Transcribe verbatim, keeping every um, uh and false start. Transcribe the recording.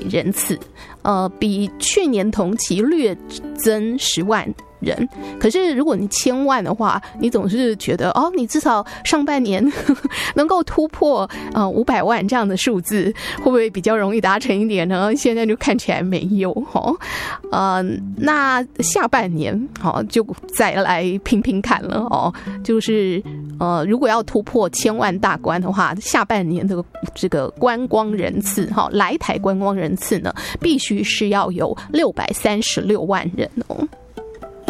人次，呃，比去年同期略增十万人。可是如果你千万的话，你总是觉得哦，你至少上半年呵呵能够突破呃五百万这样的数字，会不会比较容易达成一点呢？现在就看起来没有哦。呃，那下半年好、哦、就再来拼拼看了哦。就是呃，如果要突破千万大关的话，下半年的这个观光人次哈、哦，来台观光人次呢，必须是要有六百三十六万人哦。